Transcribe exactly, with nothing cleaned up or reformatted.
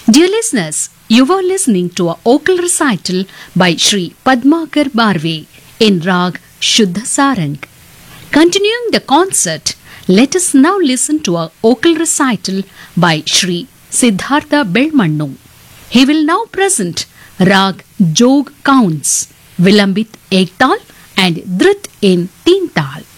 Dear listeners, you were listening to a vocal recital by Shri Padmakar Barve in Rag Shuddha Sarang. Continuing the concert, let us now listen to a vocal recital by Shri Siddhartha Belmannu. He will now present Rag Jog Counts, Vilambit Ek Tal and Dhrit in Teen Tal.